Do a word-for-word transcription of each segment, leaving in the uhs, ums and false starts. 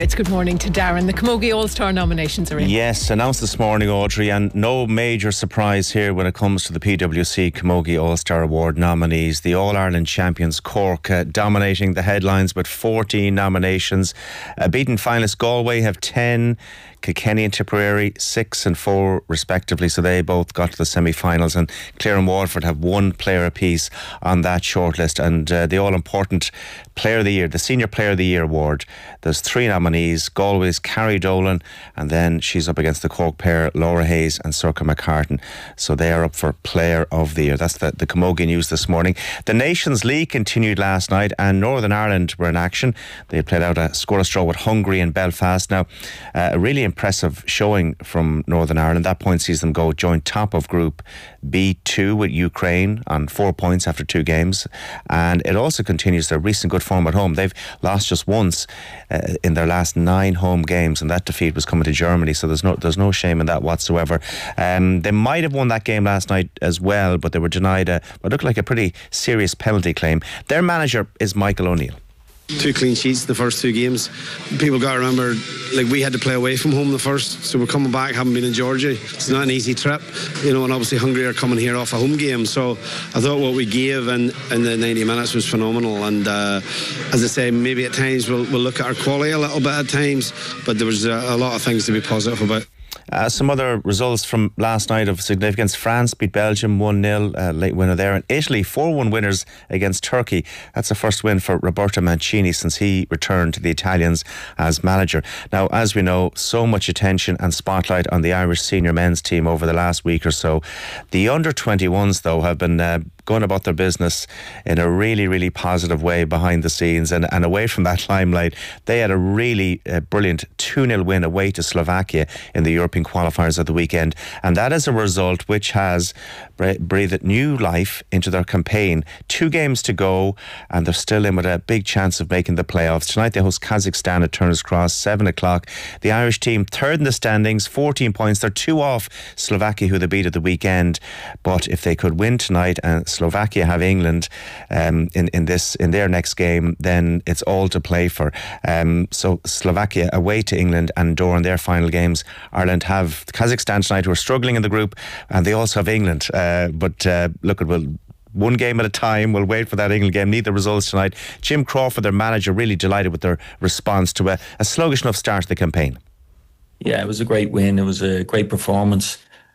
It's good morning to Darren. The Camogie All-Star nominations are in. Yes, announced this morning, Audrey, and no major surprise here when it comes to the P W C Camogie All-Star Award nominees. The All-Ireland champions Cork uh, dominating the headlines with fourteen nominations. Uh, beaten finalists Galway have ten. Kilkenny and Tipperary six and four respectively, so they both got to the semi-finals, and Clare and Waterford have one player apiece on that shortlist. And uh, the all-important Player of the Year, the Senior Player of the Year award, there's three nominees. Galway's Carrie Dolan, and then she's up against the Cork pair Laura Hayes and Circa McCartan, so they are up for Player of the Year. That's the, the Camogie news this morning. The Nations League continued last night, and Northern Ireland were in action. They played out a scoreless draw with Hungary in Belfast. Now, uh, a really impressive showing from Northern Ireland. That point sees them go joint top of Group B two with Ukraine on four points after two games, and it also continues their recent good form at home. They've lost just once uh, in their last nine home games, and that defeat was coming to Germany, so there's no there's no shame in that whatsoever. Um, they might have won that game last night as well, but they were denied a what looked like a pretty serious penalty claim. Their manager is Michael O'Neill. Two clean sheets the first two games. People got to remember, like, we had to play away from home the first, so we're coming back, haven't been in Georgia. It's not an easy trip, you know, and obviously Hungary are coming here off a home game. So I thought what we gave in, in the ninety minutes was phenomenal. And uh, as I say, maybe at times we'll, we'll look at our quality a little bit at times, but there was a, a lot of things to be positive about. Uh, some other results from last night of significance. France beat Belgium one nil, uh, late winner there. And Italy four one winners against Turkey. That's the first win for Roberto Mancini since he returned to the Italians as manager. Now, as we know, so much attention and spotlight on the Irish senior men's team over the last week or so. The under twenty-ones, though, have been uh, going about their business in a really, really positive way behind the scenes and, and away from that limelight. They had a really uh, brilliant two nil win away to Slovakia in the European qualifiers at the weekend, and that is a result which has breathed new life into their campaign. Two games to go, and they're still in with a big chance of making the playoffs. Tonight they host Kazakhstan at Turner's Cross, seven o'clock. The Irish team third in the standings, fourteen points. They're two off Slovakia, who they beat at the weekend, but if they could win tonight and Slovakia have England um, in, in this in their next game, then it's all to play for. Um, so Slovakia away to England and Andorra in their final games. Ireland have Kazakhstan tonight, who are struggling in the group, and they also have England. Uh, but uh, look, it will one game at a time. We'll wait for that England game. Need the results tonight. Jim Crawford, their manager, really delighted with their response to a, a sluggish enough start to the campaign. Yeah, it was a great win. It was a great performance.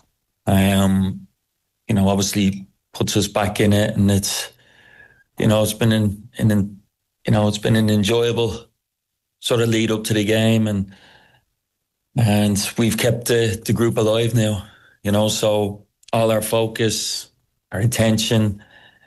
Um, you know, obviously puts us back in it, and it's, you know, it's been an, an you know, it's been an enjoyable sort of lead up to the game, and and we've kept the, the group alive now, you know, so all our focus, our attention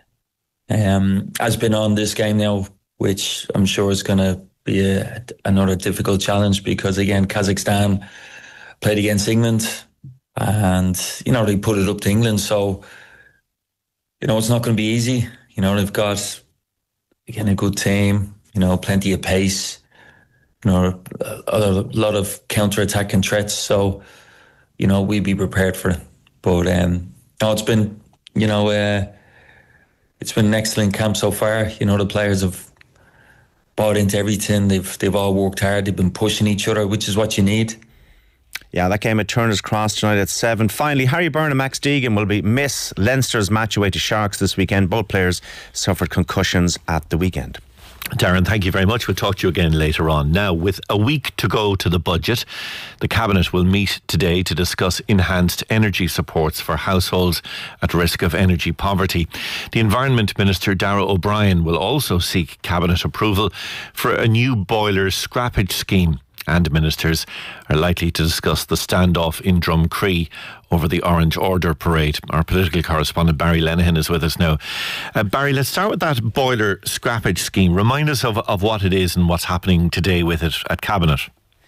um, has been on this game now, which I'm sure is going to be a, another difficult challenge because, again, Kazakhstan played against England and, you know, they put it up to England. So, you know, it's not going to be easy. You know, they've got, again, a good team, you know, plenty of pace, you know, a, a lot of counter-attacking threats. So, you know, we'd be prepared for it. But, um, no, it's been, you know, uh, it's been an excellent camp so far. You know, the players have bought into everything. They've they've all worked hard. They've been pushing each other, which is what you need. Yeah, that game at Turner's Cross tonight at seven. Finally, Harry Byrne and Max Deegan will be miss Leinster's match away to Sharks this weekend. Both players suffered concussions at the weekend. Darren, thank you very much. We'll talk to you again later on. Now, with a week to go to the budget, the Cabinet will meet today to discuss enhanced energy supports for households at risk of energy poverty. The Environment Minister, Darragh O'Brien, will also seek Cabinet approval for a new boiler scrappage scheme. And ministers are likely to discuss the standoff in Drumcree over the Orange Order parade. Our political correspondent Barry Lenihan is with us now. Uh, Barry, let's start with that boiler scrappage scheme. Remind us of, of what it is and what's happening today with it at Cabinet.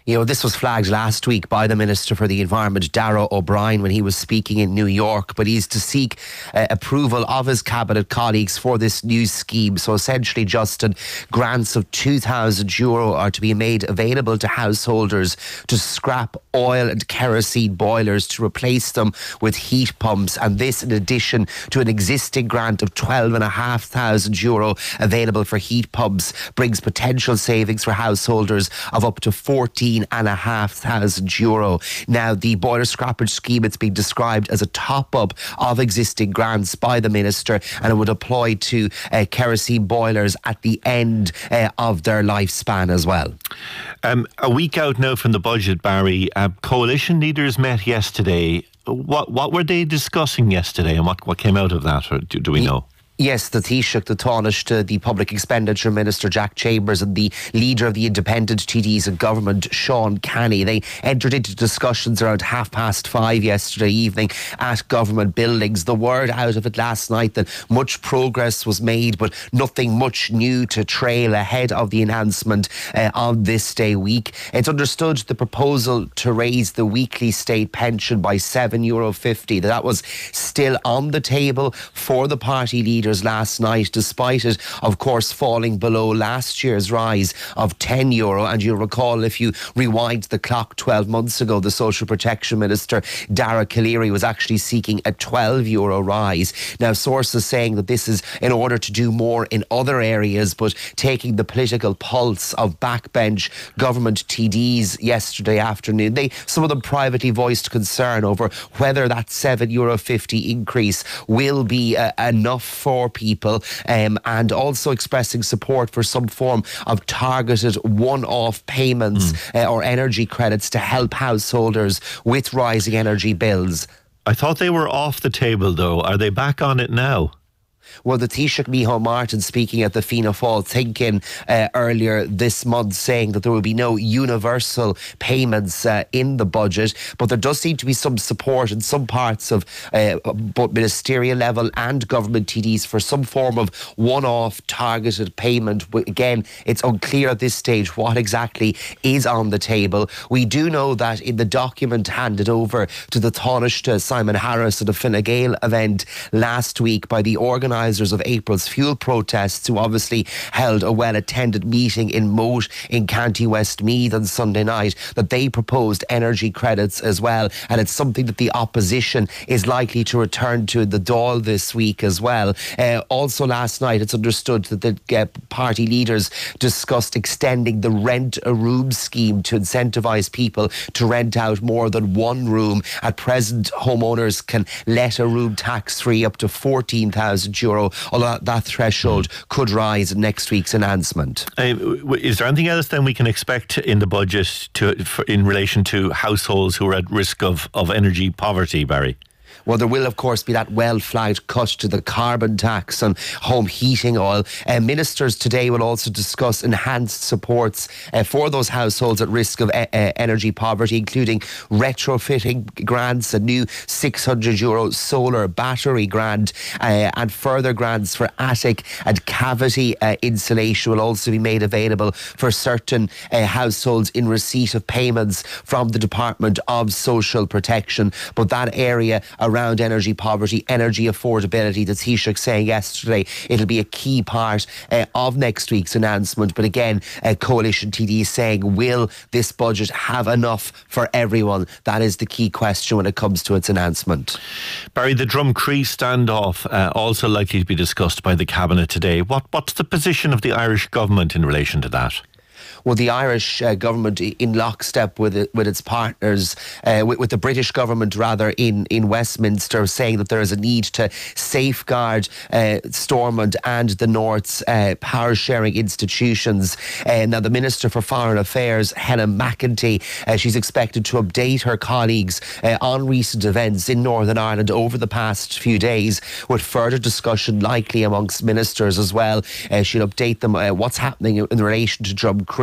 You know, this was flagged last week by the Minister for the Environment, Darragh O'Brien, when he was speaking in New York, but he's to seek uh, approval of his cabinet colleagues for this new scheme. So essentially, Justin, grants of two thousand euro are to be made available to householders to scrap oil and kerosene boilers to replace them with heat pumps, and this in addition to an existing grant of twelve thousand five hundred euro available for heat pumps, brings potential savings for householders of up to fourteen thousand five hundred euro. Now, the boiler scrappage scheme, it's been described as a top-up of existing grants by the Minister, and it would apply to uh, kerosene boilers at the end uh, of their lifespan as well. Um, a week out now from the budget, Barry, uh, coalition leaders met yesterday. What what were they discussing yesterday, and what, what came out of that, or do, do we know? Yes, the Taoiseach, the Taoiseach, the Public Expenditure Minister Jack Chambers, and the leader of the independent T Ds in government, Sean Canny, they entered into discussions around half past five yesterday evening at government buildings. The word out of it last night that much progress was made, but nothing much new to trail ahead of the announcement uh, on this day week. It's understood the proposal to raise the weekly state pension by seven euro fifty, that was still on the table for the party leaders last night, despite it, of course, falling below last year's rise of ten euro. And you'll recall, if you rewind the clock twelve months ago, the Social Protection Minister, Dara Calleary, was actually seeking a twelve euro rise. Now, sources saying that this is in order to do more in other areas, but taking the political pulse of backbench government T Ds yesterday afternoon, they some of them privately voiced concern over whether that seven euro fifty increase will be uh, enough for people, um, and also expressing support for some form of targeted one-off payments mm. uh, or energy credits to help householders with rising energy bills. I thought they were off the table, though. Are they back on it now? Well, the Taoiseach Micheál Martin speaking at the Fianna Fáil think-in uh, earlier this month, saying that there will be no universal payments uh, in the budget, but there does seem to be some support in some parts of uh, both ministerial level and government T Ds for some form of one-off targeted payment. Again, it's unclear at this stage what exactly is on the table. We do know that in the document handed over to the Taoiseach Simon Harris at the Fine Gael event last week by the organisers of April's fuel protests, who obviously held a well-attended meeting in Moat in County Westmeath on Sunday night, that they proposed energy credits as well, and it's something that the opposition is likely to return to the Dáil this week as well. Uh, also last night, it's understood that the uh, party leaders discussed extending the rent a room scheme to incentivise people to rent out more than one room. At present, homeowners can let a room tax-free up to fourteen thousand euro, although that threshold could rise in next week's announcement. Uh, is there anything else then we can expect in the budget to for, in relation to households who are at risk of, of energy poverty, Barry? Well, there will, of course, be that well-flagged cut to the carbon tax on home heating oil. Uh, ministers today will also discuss enhanced supports uh, for those households at risk of uh, uh, energy poverty, including retrofitting grants, a new six hundred euro solar battery grant, uh, and further grants for attic and cavity uh, insulation will also be made available for certain uh, households in receipt of payments from the Department of Social Protection. But that area around energy poverty, energy affordability, the Taoiseach saying yesterday it'll be a key part uh, of next week's announcement. But again, uh, coalition T Ds saying, will this budget have enough for everyone? That is the key question when it comes to its announcement. Barry, the Drumcree standoff uh, also likely to be discussed by the Cabinet today. What What's the position of the Irish government in relation to that? Well, the Irish uh, government, in lockstep with it, with its partners, uh, with, with the British government rather in, in Westminster, saying that there is a need to safeguard uh, Stormont and the North's uh, power sharing institutions. Uh, now, the Minister for Foreign Affairs, Helen McEntee, uh, she's expected to update her colleagues uh, on recent events in Northern Ireland over the past few days, with further discussion likely amongst ministers as well. Uh, she'll update them uh, what's happening in relation to Drumcree.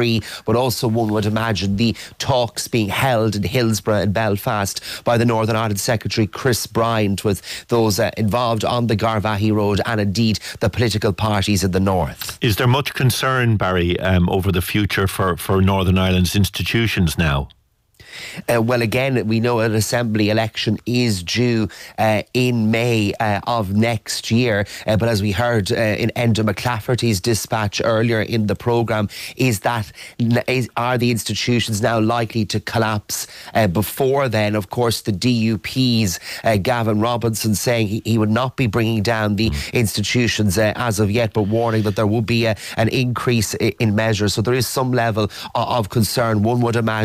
free, but also one would imagine the talks being held in Hillsborough and Belfast by the Northern Ireland Secretary Chris Bryant with those uh, involved on the Garvaghey Road and indeed the political parties in the north. Is there much concern, Barry, um, over the future for, for Northern Ireland's institutions now? Uh, well, again, we know an Assembly election is due uh, in May uh, of next year. Uh, but as we heard uh, in Enda McClafferty's dispatch earlier in the programme, is that is, are the institutions now likely to collapse uh, before then? Of course, the D U P's uh, Gavin Robinson saying he, he would not be bringing down the mm. institutions uh, as of yet, but warning that there will be a, an increase in measures. So there is some level of, of concern, one would imagine,